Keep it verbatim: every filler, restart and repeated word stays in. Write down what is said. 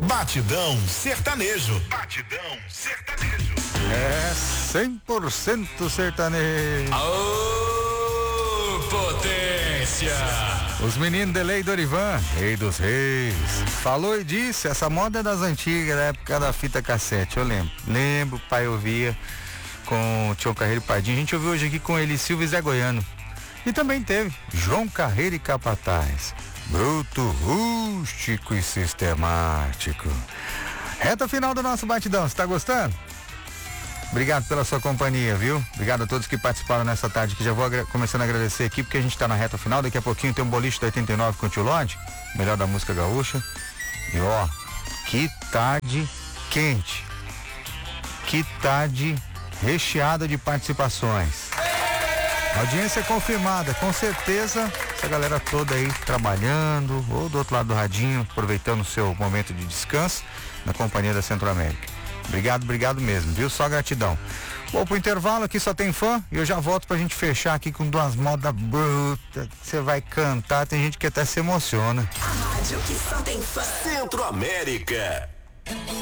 Batidão sertanejo. Batidão sertanejo. É cem por cento sertanejo. Aô, potência! Os meninos de Lei Dorivan, Rei dos Reis. Falou e disse, essa moda é das antigas, da época da fita cassete, eu lembro. Lembro, o pai ouvia com o Tião Carreiro e Pardinho. A gente ouviu hoje aqui com ele, Silvio e Zé Goiano. E também teve João Carreiro e Capataz. Bruto, rústico e sistemático. Reta final do nosso batidão, você tá gostando? Obrigado pela sua companhia, viu? Obrigado a todos que participaram nessa tarde, que já vou agra- começando a agradecer aqui, porque a gente tá na reta final, daqui a pouquinho tem um boliche da oitenta e nove com o Tio Lodge, melhor da música gaúcha. E ó, que tarde quente, que tarde recheada de participações. Audiência confirmada, com certeza, essa galera toda aí trabalhando, ou do outro lado do radinho, aproveitando o seu momento de descanso, na companhia da Centro-América. Obrigado, obrigado mesmo, viu? Só gratidão. Vou pro intervalo, aqui só tem fã, e eu já volto pra gente fechar aqui com duas modas brutas, que você vai cantar, tem gente que até se emociona. A rádio que só tem fã. Centro-América.